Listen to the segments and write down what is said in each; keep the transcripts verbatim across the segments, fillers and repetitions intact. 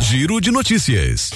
Giro de Notícias.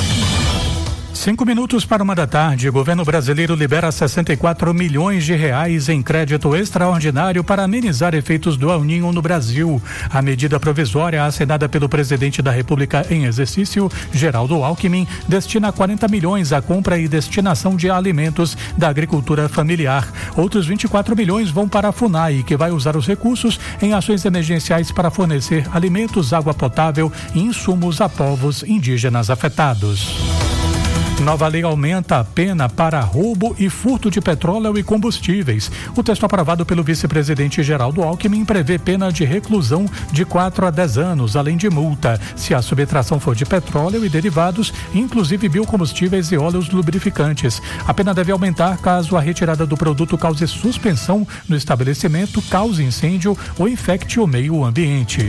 Cinco minutos para uma da tarde, o governo brasileiro libera sessenta e quatro milhões de reais em crédito extraordinário para amenizar efeitos do El Niño no Brasil. A medida provisória, assinada pelo presidente da República em exercício, Geraldo Alckmin, destina quarenta milhões à compra e destinação de alimentos da agricultura familiar. Outros vinte e quatro milhões vão para a FUNAI, que vai usar os recursos em ações emergenciais para fornecer alimentos, água potável e insumos a povos indígenas afetados. Nova lei aumenta a pena para roubo e furto de petróleo e combustíveis. O texto aprovado pelo vice-presidente Geraldo Alckmin prevê pena de reclusão de quatro a dez anos, além de multa, se a subtração for de petróleo e derivados, inclusive biocombustíveis e óleos lubrificantes. A pena deve aumentar caso a retirada do produto cause suspensão no estabelecimento, cause incêndio ou infecte o meio ambiente.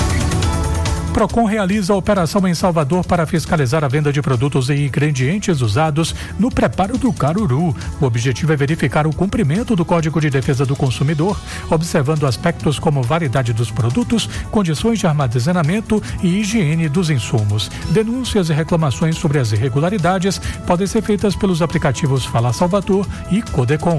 Procon realiza a operação em Salvador para fiscalizar a venda de produtos e ingredientes usados no preparo do caruru. O objetivo é verificar o cumprimento do Código de Defesa do Consumidor, observando aspectos como validade dos produtos, condições de armazenamento e higiene dos insumos. Denúncias e reclamações sobre as irregularidades podem ser feitas pelos aplicativos Fala Salvador e Codecom.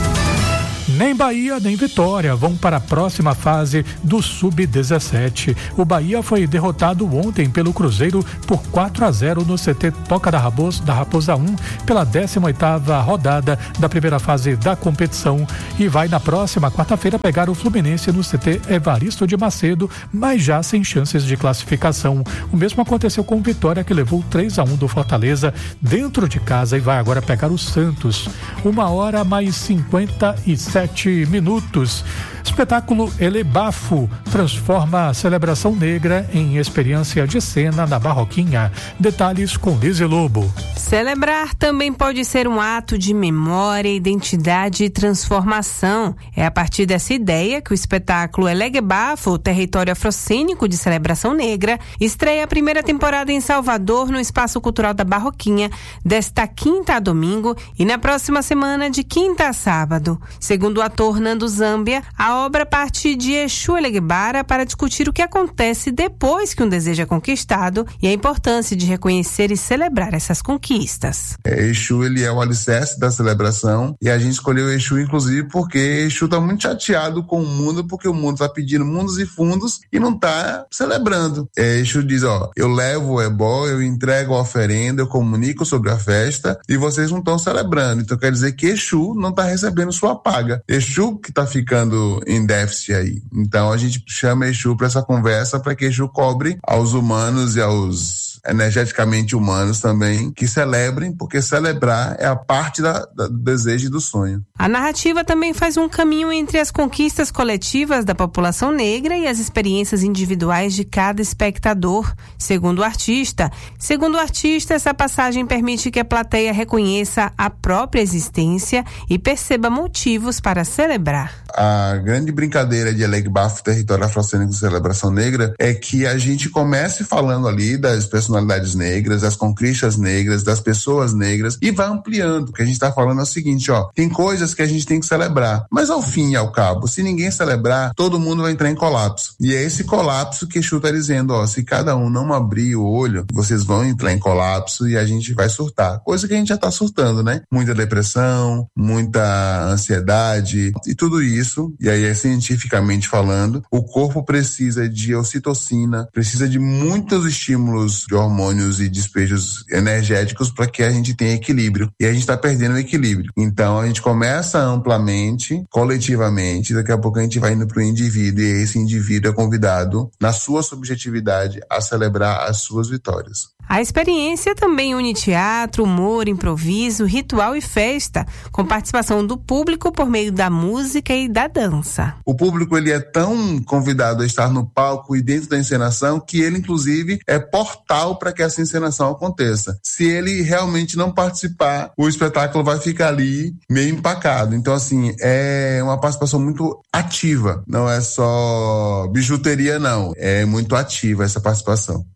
Nem Bahia nem Vitória vão para a próxima fase do sub dezessete. O Bahia foi derrotado ontem pelo Cruzeiro por quatro a zero no C T Toca da Raposa, da Raposa um pela décima oitava rodada da primeira fase da competição e vai na próxima quarta-feira pegar o Fluminense no C T Evaristo de Macedo, mas já sem chances de classificação. O mesmo aconteceu com o Vitória, que levou três a um do Fortaleza dentro de casa e vai agora pegar o Santos. Uma hora mais cinquenta e sete minutos. Espetáculo Elebafo transforma a celebração negra em experiência de cena na Barroquinha. Detalhes com Lise Lobo. Celebrar também pode ser um ato de memória, identidade e transformação. É a partir dessa ideia que o espetáculo Elebafo, o território afrocênico de celebração negra, estreia a primeira temporada em Salvador, no Espaço Cultural da Barroquinha, desta quinta a domingo e na próxima semana de quinta a sábado. Segundo o ator Nando Zambia, a obra parte de Exu Elegbara para discutir o que acontece depois que um desejo é conquistado e a importância de reconhecer e celebrar essas conquistas. Exu, ele é o alicerce da celebração e a gente escolheu Exu inclusive porque Exu está muito chateado com o mundo, porque o mundo está pedindo mundos e fundos e não está celebrando. Exu diz, ó, eu levo o ebó, eu entrego a oferenda, eu comunico sobre a festa e vocês não estão celebrando. Então quer dizer que Exu não está recebendo sua paga. Exu que está ficando em déficit aí. Então a gente chama Exu para essa conversa para que Exu cobre aos humanos e aos energeticamente humanos também que celebrem, porque celebrar é a parte da, da, do desejo e do sonho. A narrativa também faz um caminho entre as conquistas coletivas da população negra e as experiências individuais de cada espectador. Segundo o artista, segundo o artista, essa passagem permite que a plateia reconheça a própria existência e perceba motivos para celebrar. A grande brincadeira de Elegbafo, território afrocênico de celebração negra, é que a gente comece falando ali das personalidades negras, das conquistas negras, das pessoas negras e vai ampliando. O que a gente está falando é o seguinte, ó, tem coisas que a gente tem que celebrar, mas ao fim e ao cabo, se ninguém celebrar, todo mundo vai entrar em colapso. E é esse colapso que Exu está dizendo, ó, se cada um não abrir o olho, vocês vão entrar em colapso e a gente vai surtar. Coisa que a gente já está surtando, né? Muita depressão, muita ansiedade e tudo isso. E aí, é cientificamente falando, o corpo precisa de ocitocina, precisa de muitos estímulos de hormônios e despejos energéticos para que a gente tenha equilíbrio. E a gente está perdendo o equilíbrio. Então, a gente começa amplamente, coletivamente, daqui a pouco a gente vai indo para o indivíduo e esse indivíduo é convidado, na sua subjetividade, a celebrar as suas vitórias. A experiência também une teatro, humor, improviso, ritual e festa, com participação do público por meio da música e da dança. O público ele é tão convidado a estar no palco e dentro da encenação que ele, inclusive, é portal para que essa encenação aconteça. Se ele realmente não participar, o espetáculo vai ficar ali meio empacado. Então, assim, é uma participação muito ativa. Não é só bijuteria, não. É muito ativa essa participação.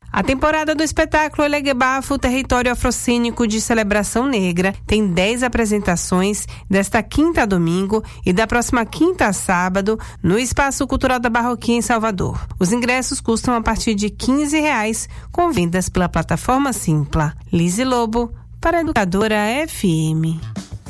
A temporada do espetáculo Elegbafo, Território Afrocênico de Celebração Negra, tem dez apresentações desta quinta a domingo e da próxima quinta a sábado no Espaço Cultural da Barroquinha, em Salvador. Os ingressos custam a partir de quinze reais, com vendas pela plataforma Simpla. Lise Lobo, para a Educadora F M.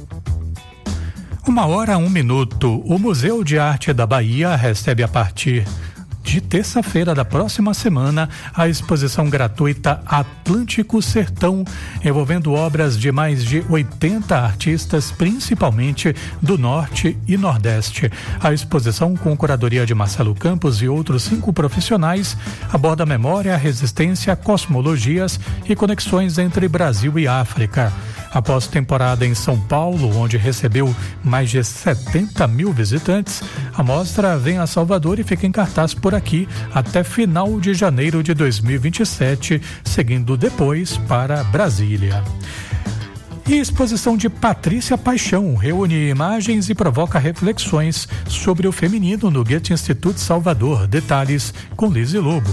Uma hora, um minuto. O Museu de Arte da Bahia recebe a partir de terça-feira da próxima semana a exposição gratuita Atlântico Sertão, envolvendo obras de mais de oitenta artistas, principalmente do Norte e Nordeste. A exposição, com curadoria de Marcelo Campos e outros cinco profissionais, aborda a memória, a resistência, cosmologias e conexões entre Brasil e África. Após temporada em São Paulo, onde recebeu mais de setenta mil visitantes, a mostra vem a Salvador e fica em cartaz por aqui até final de janeiro de dois mil e vinte e sete, seguindo depois para Brasília. E a exposição de Patrícia Paixão reúne imagens e provoca reflexões sobre o feminino no Goethe Instituto Salvador. Detalhes com Lise Lobo.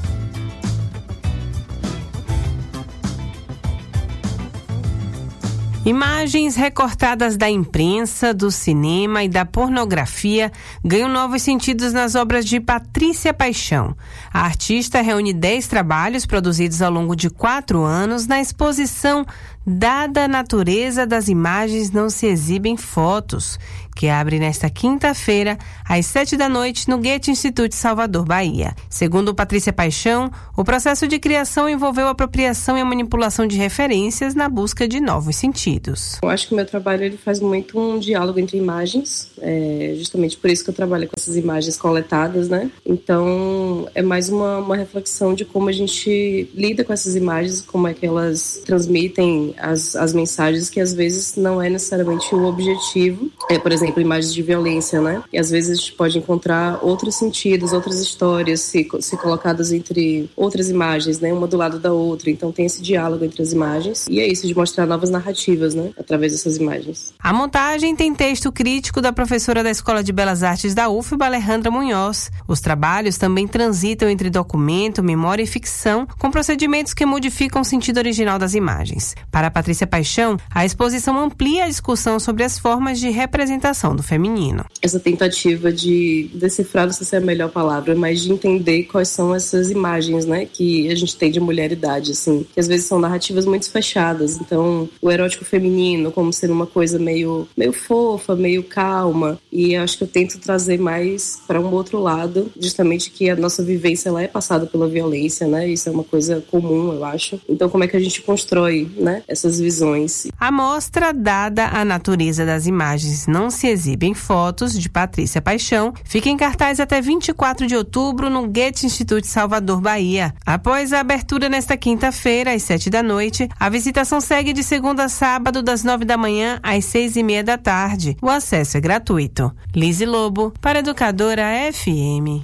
Imagens recortadas da imprensa, do cinema e da pornografia ganham novos sentidos nas obras de Patrícia Paixão. A artista reúne dez trabalhos produzidos ao longo de quatro anos na exposição Dada a Natureza das Imagens Não Se Exibem Fotos, que abre nesta quinta-feira, às sete da noite, no Goethe Instituto Salvador, Bahia. Segundo Patrícia Paixão, o processo de criação envolveu a apropriação e a manipulação de referências na busca de novos sentidos. Eu acho que o meu trabalho ele faz muito um diálogo entre imagens, é justamente por isso que eu trabalho com essas imagens coletadas, né? Então, é mais uma, uma reflexão de como a gente lida com essas imagens, como é que elas transmitem as, as mensagens que às vezes não é necessariamente o objetivo. É, por exemplo, imagens de violência, né? E às vezes a gente pode encontrar outros sentidos, outras histórias se, se colocadas entre outras imagens, né? Uma do lado da outra. Então tem esse diálogo entre as imagens. E é isso, de mostrar novas narrativas, né? Através dessas imagens. A montagem tem texto crítico da professora da Escola de Belas Artes da U F B A, Alejandra Munhoz. Os trabalhos também transitam entre documento, memória e ficção, com procedimentos que modificam o sentido original das imagens. Para Patrícia Paixão, a exposição amplia a discussão sobre as formas de representação do feminino. Essa tentativa de decifrar, não sei se é a melhor palavra, mas de entender quais são essas imagens, né, que a gente tem de mulheridade, assim, que às vezes são narrativas muito fechadas. Então, o erótico feminino como sendo uma coisa meio, meio fofa, meio calma, e eu acho que eu tento trazer mais para um outro lado, justamente que a nossa vivência ela é passada pela violência, né, isso é uma coisa comum, eu acho. Então, como é que a gente constrói, né, essas visões? A mostra Dada a Natureza das Imagens Não Se Exibem Fotos, de Patrícia Paixão, fica em cartaz até vinte e quatro de outubro no Goethe Instituto Salvador, Bahia. Após a abertura nesta quinta-feira, às sete da noite, a visitação segue de segunda a sábado, das nove da manhã às seis e meia da tarde. O acesso é gratuito. Lise Lobo, para a Educadora F M.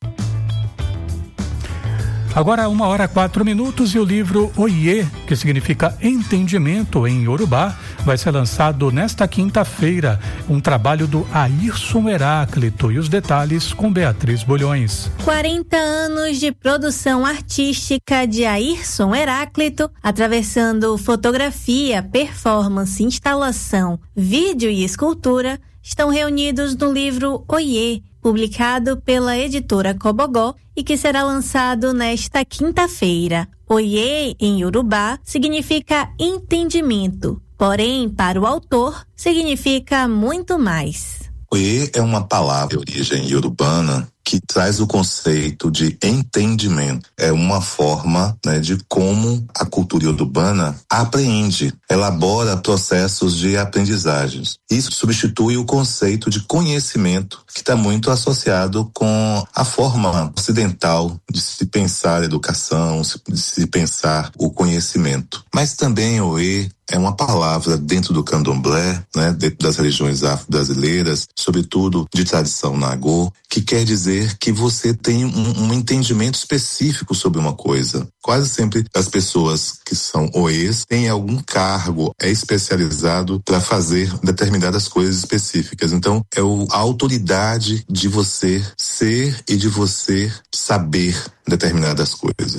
Agora, uma hora quatro minutos, e o livro Oiê, que significa entendimento em Yorubá, vai ser lançado nesta quinta-feira, um trabalho do Ayrson Heráclito. E os detalhes com Beatriz Bolhões. quarenta anos de produção artística de Ayrson Heráclito, atravessando fotografia, performance, instalação, vídeo e escultura, estão reunidos no livro Oiê, publicado pela editora Cobogó e que será lançado nesta quinta-feira. Oiê, em Yorubá, significa entendimento, porém, para o autor, significa muito mais. Oiê é uma palavra de origem iorubana que traz o conceito de entendimento. É uma forma, né, de como a cultura iorubana aprende, elabora processos de aprendizagens. Isso substitui o conceito de conhecimento, que está muito associado com a forma ocidental de se pensar a educação, de se pensar o conhecimento. Mas também Oiê é uma palavra dentro do candomblé, né, dentro das religiões afro-brasileiras, sobretudo de tradição nagô, que quer dizer que você tem um, um entendimento específico sobre uma coisa. Quase sempre as pessoas que são oês têm algum cargo é especializado para fazer determinadas coisas específicas. Então, é o, a autoridade de você ser e de você saber determinadas coisas.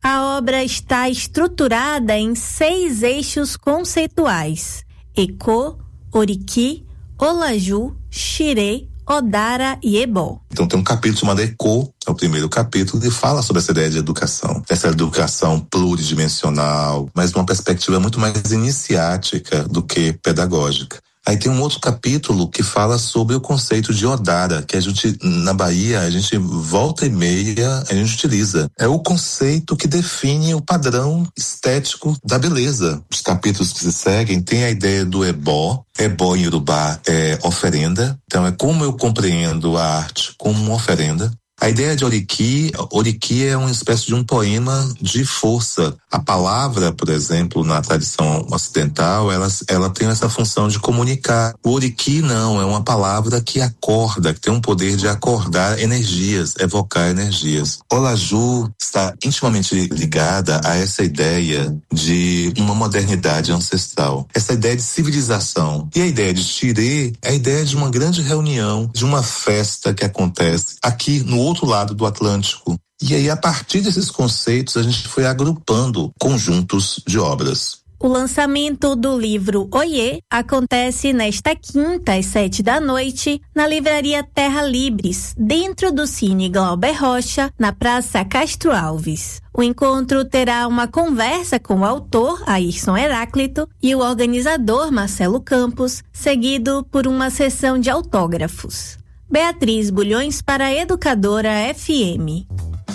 A obra está estruturada em seis eixos conceituais: Ecô, Oriki, Olaju, Xirê, Odara e Ebó. Então tem um capítulo chamado Ecô, é o primeiro capítulo, que fala sobre essa ideia de educação. Essa educação pluridimensional, mas numa perspectiva muito mais iniciática do que pedagógica. Aí tem um outro capítulo que fala sobre o conceito de Odara, que a gente, na Bahia, a gente volta e meia, a gente utiliza. É o conceito que define o padrão estético da beleza. Os capítulos que se seguem tem a ideia do ebó. Ebó em Iorubá é oferenda. Então é como eu compreendo a arte como uma oferenda. A ideia de Oriki, Oriki é uma espécie de um poema de força. A palavra, por exemplo, na tradição ocidental, ela, ela tem essa função de comunicar. O Oriki não, é uma palavra que acorda, que tem um poder de acordar energias, evocar energias. Olaju está intimamente ligada a essa ideia de uma modernidade ancestral, essa ideia de civilização. E a ideia de Xirê é a ideia de uma grande reunião, de uma festa que acontece aqui no outro lado do Atlântico. E aí, a partir desses conceitos, a gente foi agrupando conjuntos de obras. O lançamento do livro Oiê acontece nesta quinta, às sete da noite, na livraria Terra Libres, dentro do Cine Glauber Rocha, na Praça Castro Alves. O encontro terá uma conversa com o autor, Ayrson Heráclito, e o organizador, Marcelo Campos, seguido por uma sessão de autógrafos. Beatriz Bulhões para a Educadora F M.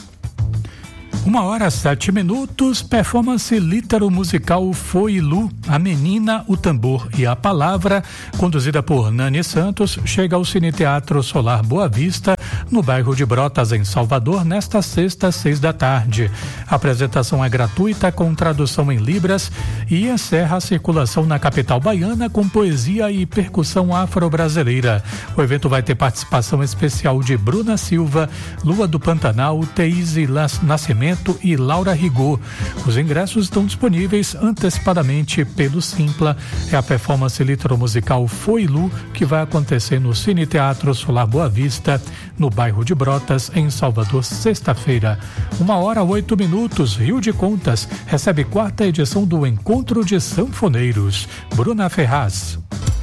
Uma hora, sete minutos, performance lítero-musical Foi Lu, a menina, o tambor e a palavra, conduzida por Nani Santos, chega ao Cine Teatro Solar Boa Vista, no bairro de Brotas, em Salvador, nesta sexta, às seis da tarde. A apresentação é gratuita, com tradução em libras, e encerra a circulação na capital baiana com poesia e percussão afro-brasileira. O evento vai ter participação especial de Bruna Silva, Lua do Pantanal, Teise Nascimento e Laura Rigor. Os ingressos estão disponíveis antecipadamente pelo Simpla. É a performance lítero-musical Foi Lu, que vai acontecer no Cine Teatro Solar Boa Vista, no bairro de Brotas, em Salvador, sexta-feira. Uma hora, oito minutos. Rio de Contas recebe quarta edição do Encontro de Sanfoneiros. Bruna Ferraz.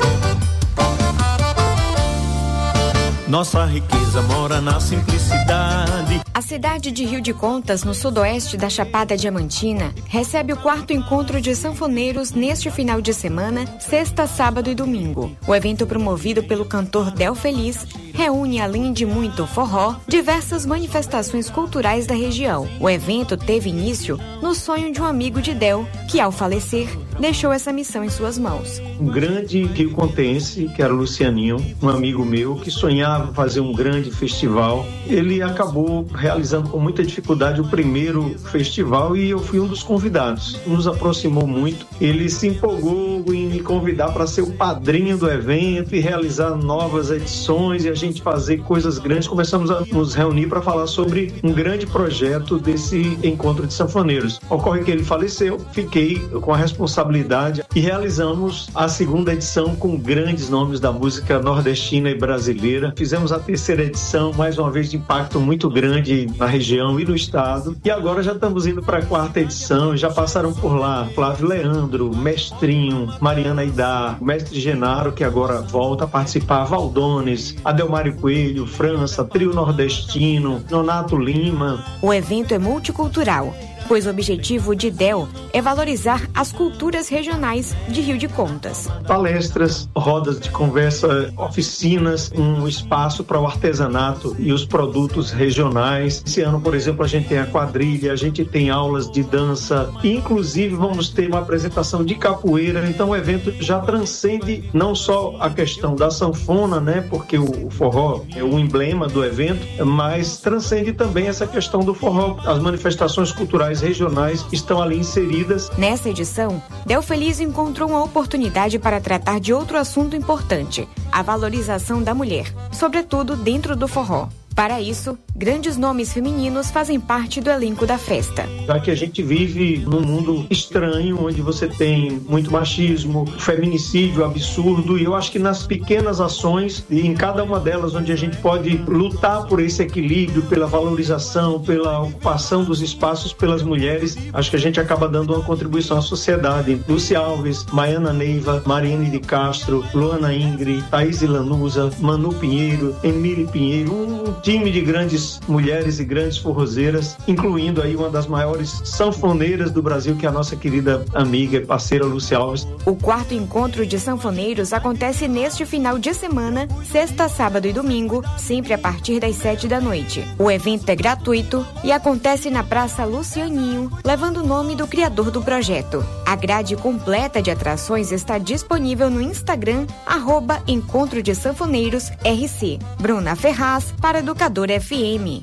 Nossa riqueza mora na simplicidade. A cidade de Rio de Contas, no sudoeste da Chapada Diamantina, recebe o quarto encontro de sanfoneiros neste final de semana, sexta, sábado e domingo. O evento, promovido pelo cantor Del Feliz, reúne, além de muito forró, diversas manifestações culturais da região. O evento teve início no sonho de um amigo de Del, que, ao falecer, deixou essa missão em suas mãos. Um grande riocontense, que era o Lucianinho, um amigo meu, que sonhava fazer um grande festival. Ele acabou realizando com muita dificuldade o primeiro festival e eu fui um dos convidados. Nos aproximou muito. Ele se empolgou em me convidar para ser o padrinho do evento e realizar novas edições e a gente fazer coisas grandes. Começamos a nos reunir para falar sobre um grande projeto desse encontro de sanfoneiros. Ocorre que ele faleceu, fiquei com a responsabilidade e realizamos a segunda edição com grandes nomes da música nordestina e brasileira. Fizemos a terceira edição, mais uma vez de impacto muito grande na região e no estado. E agora já estamos indo para a quarta edição. Já passaram por lá Flávio Leandro, Mestrinho, Mariana Aidar, Mestre Genaro, que agora volta a participar, Valdones, Adelmário Coelho, França, Trio Nordestino, Nonato Lima. O evento é multicultural, pois o objetivo de Del é valorizar as culturas regionais de Rio de Contas. Palestras, rodas de conversa, oficinas, um espaço para o artesanato e os produtos regionais. Esse ano, por exemplo, a gente tem a quadrilha, a gente tem aulas de dança, inclusive vamos ter uma apresentação de capoeira. Então o evento já transcende não só a questão da sanfona, né, porque o forró é o emblema do evento, mas transcende também essa questão do forró. As manifestações culturais regionais estão ali inseridas. Nessa edição, Del Feliz encontrou uma oportunidade para tratar de outro assunto importante, a valorização da mulher, sobretudo dentro do forró. Para isso, grandes nomes femininos fazem parte do elenco da festa. Já que a gente vive num mundo estranho, onde você tem muito machismo, feminicídio absurdo, e eu acho que nas pequenas ações, e em cada uma delas onde a gente pode lutar por esse equilíbrio, pela valorização, pela ocupação dos espaços pelas mulheres, acho que a gente acaba dando uma contribuição à sociedade. Lúcia Alves, Maiana Neiva, Mariane de Castro, Luana Ingrid, Thaís Lanusa, Manu Pinheiro, Emília Pinheiro, um time de grandes mulheres e grandes forrozeiras, incluindo aí uma das maiores sanfoneiras do Brasil, que é a nossa querida amiga e parceira Lúcia Alves. O quarto encontro de sanfoneiros acontece neste final de semana, sexta, sábado e domingo, sempre a partir das sete da noite. O evento é gratuito e acontece na Praça Lucianinho, levando o nome do criador do projeto. A grade completa de atrações está disponível no Instagram, arroba Encontro de Sanfoneiros R C. Bruna Ferraz, para Educador F M.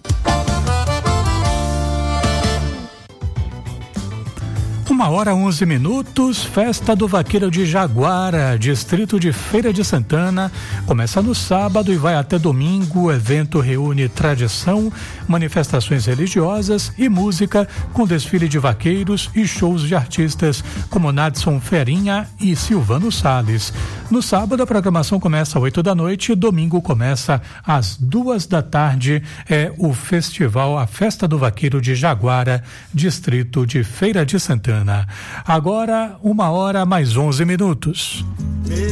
Uma hora onze minutos, festa do Vaqueiro de Jaguara, distrito de Feira de Santana, começa no sábado e vai até domingo. O evento reúne tradição, manifestações religiosas e música, com desfile de vaqueiros e shows de artistas como Nadson Ferinha e Silvano Salles. No sábado a programação começa às oito da noite, domingo começa às duas da tarde. É o festival, a Festa do Vaqueiro de Jaguara, distrito de Feira de Santana. Agora, uma hora mais onze minutos.